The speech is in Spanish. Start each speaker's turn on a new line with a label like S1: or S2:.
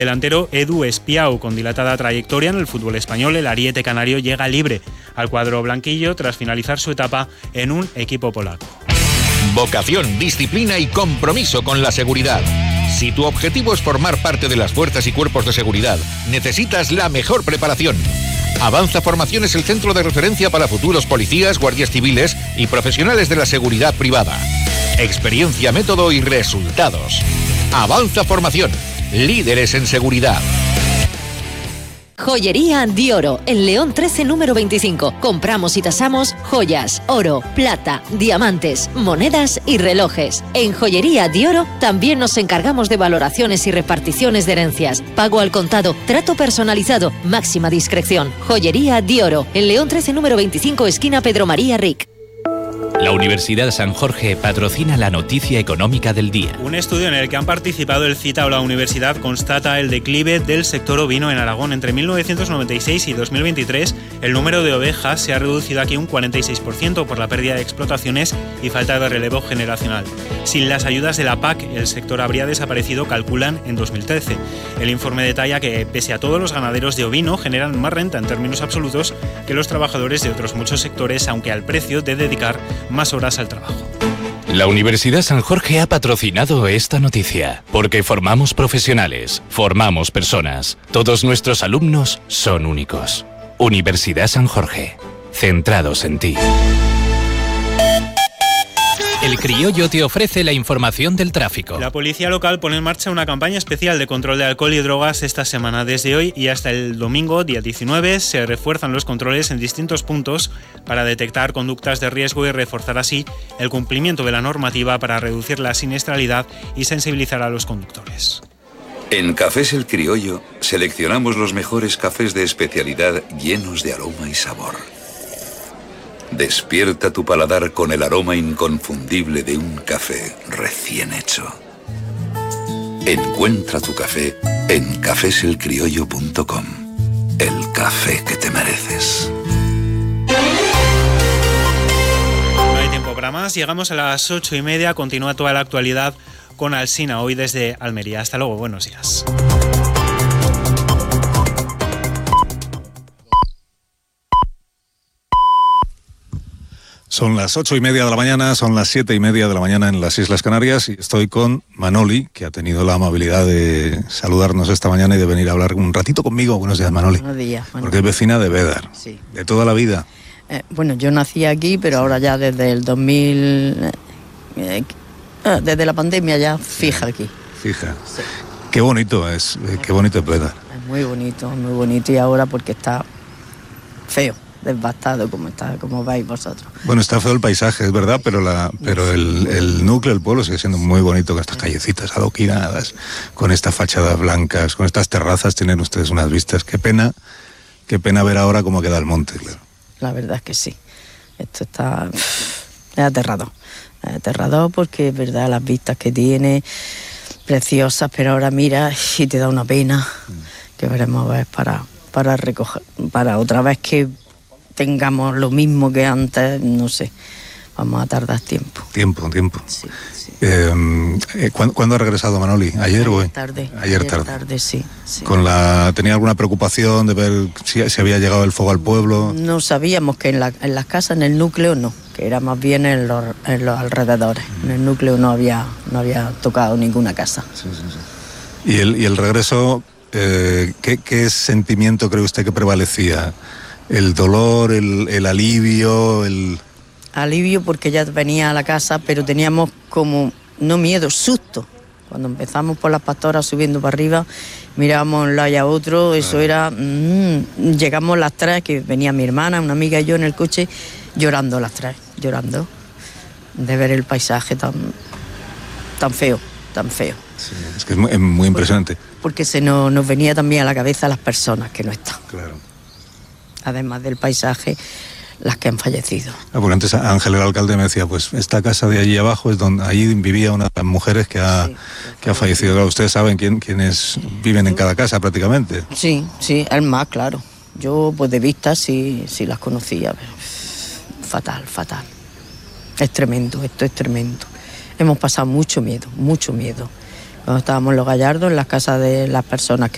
S1: Delantero Edu Espiau, con dilatada trayectoria en el fútbol español, el ariete canario llega libre al cuadro blanquillo tras finalizar su etapa en un equipo polaco.
S2: Vocación, disciplina y compromiso con la seguridad. Si tu objetivo es formar parte de las fuerzas y cuerpos de seguridad, necesitas la mejor preparación. Avanza Formación es el centro de referencia para futuros policías, guardias civiles y profesionales de la seguridad privada. Experiencia, método y resultados. Avanza Formación. Líderes en seguridad.
S3: Joyería Dioro, en León 13, número 25. Compramos y tasamos joyas, oro, plata, diamantes, monedas y relojes. En Joyería Dioro también nos encargamos de valoraciones y reparticiones de herencias. Pago al contado, trato personalizado, máxima discreción. Joyería Dioro, en León 13, número 25, esquina Pedro María Ric.
S4: La Universidad San Jorge patrocina la noticia económica del día.
S1: Un estudio en el que han participado el CITA o la universidad constata el declive del sector ovino en Aragón. Entre 1996 y 2023, el número de ovejas se ha reducido aquí un 46% por la pérdida de explotaciones y falta de relevo generacional. Sin las ayudas de la PAC, el sector habría desaparecido, calculan, en 2013. El informe detalla que, pese a todo, los ganaderos de ovino generan más renta en términos absolutos que los trabajadores de otros muchos sectores, aunque al precio de dedicar más horas al trabajo.
S4: La Universidad San Jorge ha patrocinado esta noticia, porque formamos profesionales, formamos personas. Todos nuestros alumnos son únicos. Universidad San Jorge, centrados en ti. El Criollo te ofrece la información del tráfico.
S1: La policía local pone en marcha una campaña especial de control de alcohol y drogas esta semana. Desde hoy y hasta el domingo, día 19, se refuerzan los controles en distintos puntos para detectar conductas de riesgo y reforzar así el cumplimiento de la normativa para reducir la siniestralidad y sensibilizar a los conductores.
S5: En Cafés El Criollo seleccionamos los mejores cafés de especialidad llenos de aroma y sabor. Despierta tu paladar con el aroma inconfundible de un café recién hecho. Encuentra tu café en cafeselcriollo.com. El café que te mereces.
S1: No hay tiempo para más. Llegamos a las 8:30. Continúa toda la actualidad con Alsina, hoy desde Almería. Hasta luego. Buenos días.
S6: Son las 8:30 de la mañana, son las 7:30 de la mañana en las Islas Canarias y estoy con Manoli, que ha tenido la amabilidad de saludarnos esta mañana y de venir a hablar un ratito conmigo. Buenos días, Manoli.
S7: Buenos días, Manoli.
S6: Porque es vecina de Bédar,
S7: sí.
S6: De toda la vida.
S7: Bueno, yo nací aquí, pero ahora ya desde el 2000, desde la pandemia ya fija aquí.
S6: Fija.
S7: Sí.
S6: Qué bonito es Bédar.
S7: Es muy bonito y ahora porque está feo. Devastado como veis vosotros.
S6: Bueno, está feo el paisaje, es verdad, pero el núcleo del pueblo sigue siendo muy bonito, con estas callecitas adoquinadas, con estas fachadas blancas, con estas terrazas. Tienen ustedes unas vistas. Qué pena ver ahora cómo queda el monte, claro.
S7: La verdad es que sí. Esto es aterrador porque es verdad las vistas que tiene, preciosas, pero ahora mira y te da una pena que veremos a ver para recoger, para otra vez que tengamos lo mismo que antes, no sé, vamos a tardar tiempo.
S6: Tiempo.
S7: Sí.
S6: ¿Cuándo ha regresado Manoli? ¿Ayer o hoy? Ayer tarde,
S7: sí.
S6: ¿Tenía alguna preocupación de ver si había llegado el fuego al pueblo?
S7: No sabíamos que en las casas, en el núcleo no, que era más bien en los alrededores. En el núcleo no había tocado ninguna casa.
S6: Sí. ¿Y el regreso, qué sentimiento cree usted que prevalecía? ¿El dolor, el alivio,
S7: Alivio porque ya venía a la casa, pero teníamos como, no miedo, susto. Cuando empezamos por las pastoras subiendo para arriba, mirábamos un lado y a otro, eso era... llegamos las tres, que venía mi hermana, una amiga y yo en el coche, llorando las tres, de ver el paisaje tan feo.
S6: Sí, es que es muy impresionante.
S7: Porque se nos venía también a la cabeza las personas que no están.
S6: Claro.
S7: Además del paisaje, las que han fallecido.
S6: Porque antes Ángel, el alcalde, me decía, pues esta casa de allí abajo es donde allí vivía una de las mujeres que ha fallecido. Claro, ustedes saben quiénes viven en cada casa prácticamente.
S7: Sí, el más, claro. Yo, pues de vista, sí las conocía. Pero fatal. Es tremendo, esto es tremendo. Hemos pasado mucho miedo. Cuando estábamos en Los Gallardos, en las casas de las personas que